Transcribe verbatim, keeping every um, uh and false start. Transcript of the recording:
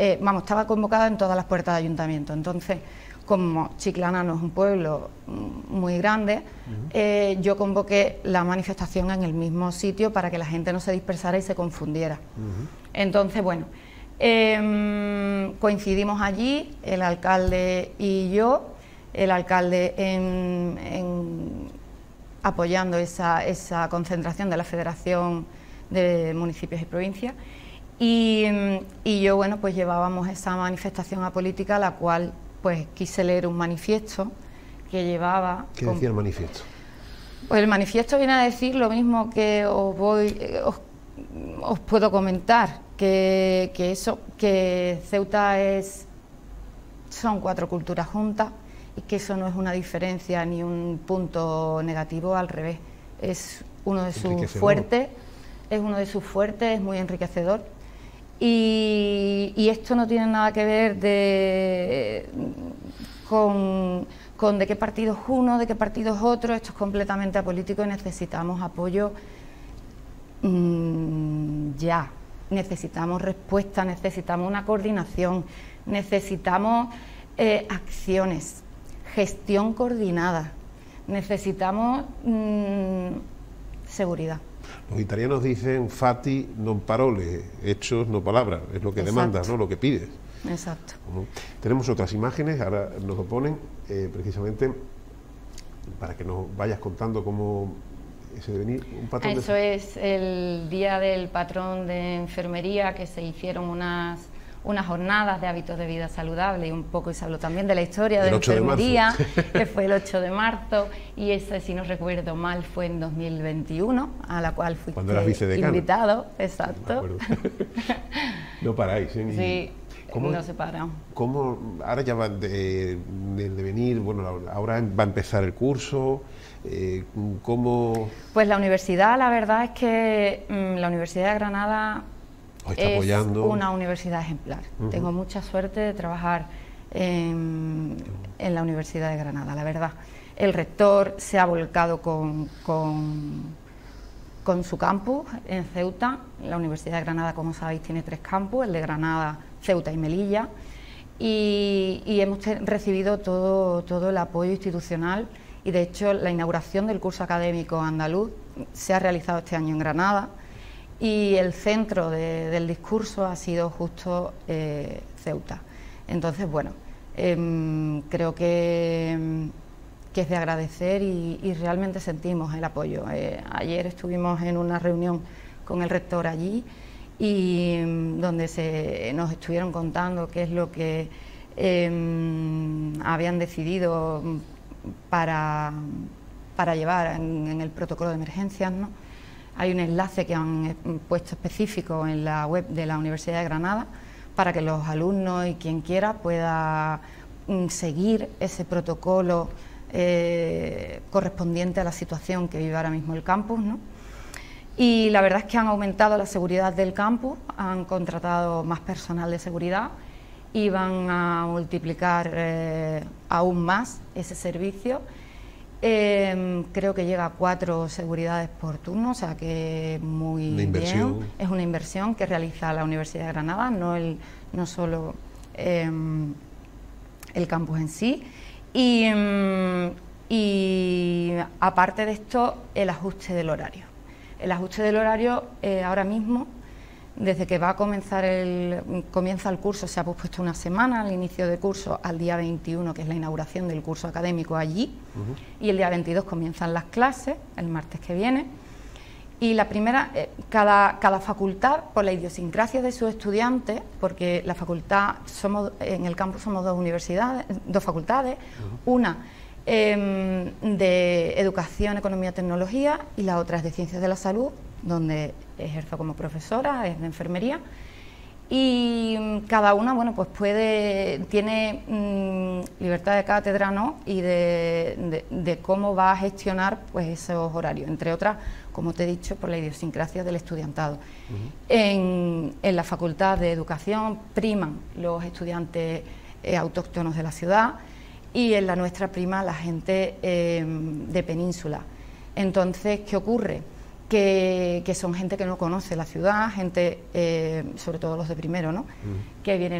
eh, vamos, estaba convocada en todas las puertas de ayuntamiento. Entonces, como Chiclana no es un pueblo muy grande, uh-huh. eh, yo convoqué la manifestación en el mismo sitio para que la gente no se dispersara y se confundiera. Uh-huh. Entonces, bueno, eh, coincidimos allí, el alcalde y yo, el alcalde en, en, apoyando esa, esa concentración de la Federación de Municipios y Provincias, y, y yo, bueno, pues llevábamos esa manifestación apolítica, la cual pues quise leer un manifiesto que llevaba... ¿Qué decía el manifiesto? Pues el manifiesto viene a decir lo mismo que os voy, os, os puedo comentar, que, que eso, que Ceuta es, son cuatro culturas juntas y que eso no es una diferencia ni un punto negativo, al revés, es uno de sus fuertes, es uno de sus fuertes, es muy enriquecedor. Y, y esto no tiene nada que ver de, con, con de qué partido es uno, de qué partido es otro. Esto es completamente apolítico y necesitamos apoyo mmm, ya. Necesitamos respuesta, necesitamos una coordinación, necesitamos eh, acciones, gestión coordinada, necesitamos mmm, seguridad. Los italianos dicen fatti non parole, hechos no palabras, es lo que Exacto. demandas, ¿no? Lo que pides. Exacto. Bueno, tenemos otras imágenes, ahora nos lo ponen, eh, precisamente para que nos vayas contando cómo ese devenir. Un patrón Eso de... es el día del patrón de enfermería, que se hicieron unas unas jornadas de hábitos de vida saludable, y un poco, y se habló también de la historia de la enfermería, que fue el ocho de marzo, y ese, si no recuerdo mal, fue en dos mil veintiuno, a la cual fui invitado. Exacto. No paráis, ¿eh? Sí, ¿Cómo, no se para. ¿Cómo, ahora ya va de, de, de venir, bueno, ahora va a empezar el curso, eh, ¿cómo...? Pues la universidad, la verdad es que mmm, la Universidad de Granada es apoyando. Una universidad ejemplar. Uh-huh. Tengo mucha suerte de trabajar en, en la Universidad de Granada, la verdad. El rector se ha volcado con, con, con su campus en Ceuta. La Universidad de Granada, como sabéis, tiene tres campus, el de Granada, Ceuta y Melilla, y, y hemos recibido todo, todo el apoyo institucional, y de hecho la inauguración del curso académico andaluz se ha realizado este año en Granada. Y el centro de, del discurso ha sido justo eh, Ceuta. Entonces, bueno, eh, creo que, que es de agradecer, y, y realmente sentimos el apoyo. Eh, ayer estuvimos en una reunión con el rector allí, y donde se, nos estuvieron contando qué es lo que eh, habían decidido para, para llevar en, en el protocolo de emergencias, ¿no? Hay un enlace que han puesto específico en la web de la Universidad de Granada para que los alumnos y quien quiera pueda mm, seguir ese protocolo eh, correspondiente a la situación que vive ahora mismo el campus, ¿no? Y la verdad es que han aumentado la seguridad del campus, han contratado más personal de seguridad y van a multiplicar eh, aún más ese servicio. Eh, creo que llega a cuatro seguridades por turno, o sea que muy una inversión. bien. Es una inversión que realiza la Universidad de Granada, no, el, no solo eh, el campus en sí. Y, y aparte de esto, el ajuste del horario. El ajuste del horario eh, ahora mismo, desde que va a comenzar el, comienza el curso, se ha pospuesto una semana al inicio del curso, al día veintiuno, que es la inauguración del curso académico allí, uh-huh. y el día veintidós comienzan las clases, el martes que viene. Y la primera, eh, cada, cada facultad, por la idiosincrasia de sus estudiantes, porque la facultad, somos en el campus somos dos universidades, dos facultades, uh-huh. una eh, de Educación, Economía, Tecnología, y la otra es de Ciencias de la Salud, donde ejerzo como profesora, es de enfermería, y cada una, bueno, pues puede, tiene mmm, libertad de cátedra, ¿no? Y de, de, de cómo va a gestionar pues esos horarios, entre otras, como te he dicho, por la idiosincrasia del estudiantado. Uh-huh. en, en la Facultad de Educación priman los estudiantes eh, autóctonos de la ciudad, y en la nuestra prima la gente eh, de península. Entonces, ¿qué ocurre? Que, que son gente que no conoce la ciudad, gente, eh, sobre todo los de primero, ¿no? Uh-huh. Que vienen